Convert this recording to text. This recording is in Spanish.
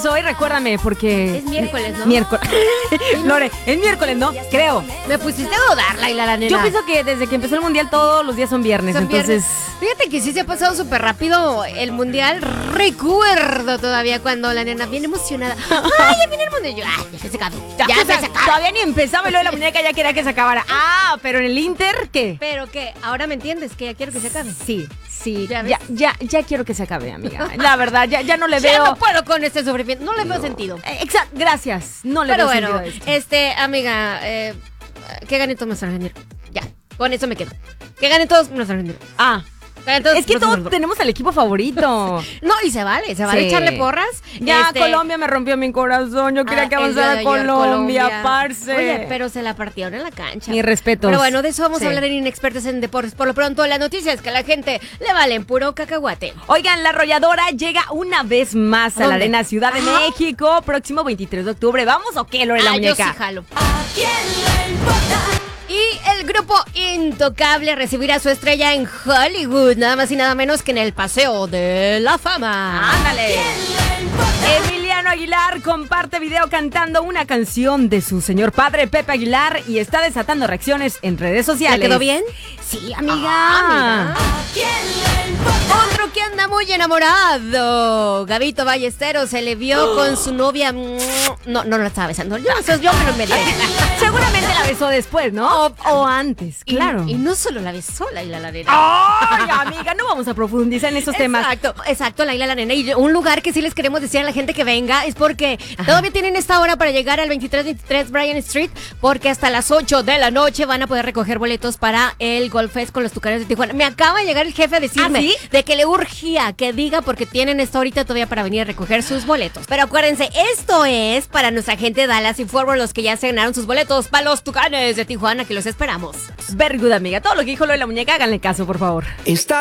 es hoy? Recuérdame, porque... Es miércoles, ¿no? Miércoles. Lore, es miércoles, ¿no? Creo. Me pusiste a dudar, Laila, la nena. Yo pienso que desde que empezó el mundial todos los días son viernes, Son entonces... viernes. Fíjate que sí se ha pasado súper rápido el mundial. Recuerdo todavía cuando la nena bien emocionada. ¡Ay, ya viene el mundial! Yo, ¡ay, ya se acabó! Ya se acabó. Todavía ni empezaba y lo de la muñeca ya quería que se acabara. Ah, pero en el Inter, ¿qué? ¿Pero qué? ¿Ahora me entiendes? Que ya quiero que se acabe. Sí, ¿Ya ves? ya quiero que se acabe, amiga. La verdad, ya no le Ya veo... no puedo con este sufrimiento. No le veo sentido. Exacto, gracias. No le Pero veo bueno, sentido a esto. amiga, que ganen todos nuestros argentinos. Ya, con eso me quedo. Que ganen todos nuestros argentinos. Ah, Ganen todos es que nuestros todos argentinos. tenemos al equipo favorito. No, y se vale Sí. echarle porras. Ya, Colombia me rompió mi corazón. Yo quería que el día avanzara de ayer, Colombia, parce. Oye, pero se la partieron en la cancha. Mis respetos. Pero bueno, de eso vamos Sí. a hablar en Inexpertos en Deportes. Por lo pronto, la noticia es que a la gente le valen puro cacahuate. Oigan, la arrolladora llega una vez más a la ¿Dónde? Arena Ciudad de México, próximo 23 de octubre. ¿Vamos o qué, Lore, la Yo muñeca? sí jalo. Y el grupo Intocable recibirá su estrella en Hollywood, nada más y nada menos que en el Paseo de la Fama. ¡Ándale! Emiliano Aguilar comparte video cantando una canción de su señor padre, Pepe Aguilar, y está desatando reacciones en redes sociales. ¿Le quedó bien? Sí, amiga. Ah, Otro que anda muy enamorado. Gabito Ballesteros se le vio con su novia. No la estaba besando. Yo me lo inventé. Seguramente la besó después, ¿no? O antes, claro. Y no solo la besó Laila la nena. ¡Ay, amiga! No vamos a profundizar en esos temas. Exacto, Laila la nena. Y un lugar que sí les queremos decir a la gente que venga es porque todavía tienen esta hora para llegar al 2323 Bryan Street, porque hasta las 8 de la noche van a poder recoger boletos para el Golf Fest con los Tucanes de Tijuana. Me acaba de llegar el jefe a decirme ¿Ah, sí? de que le urgía que diga porque tienen esta horita todavía para venir a recoger sus boletos. Pero acuérdense, esto es para nuestra gente de Dallas y Fort Worth, los que ya se ganaron sus boletos para los Tucanes de Tijuana, que los esperamos. Very good, amiga. Todo lo que dijo lo de la muñeca, háganle caso, por favor. Está